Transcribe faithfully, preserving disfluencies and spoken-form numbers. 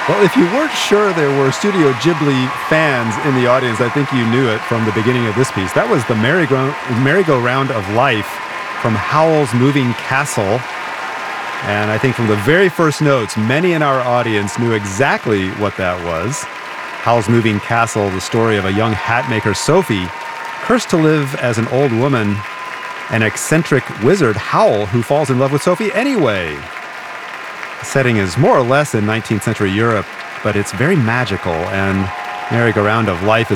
Well, if you weren't sure there were Studio Ghibli fans in the audience, I think you knew it from the beginning of this piece. That was the merry-go- merry-go-round of life from Howl's Moving Castle. And I think from the very first notes, many in our audience knew exactly what that was. Howl's Moving Castle, the story of a young hat maker, Sophie, cursed to live as an old woman, an eccentric wizard, Howl, who falls in love with Sophie anyway. The setting is more or less in nineteenth century Europe, but it's very magical, and Merry-Go-Round of Life is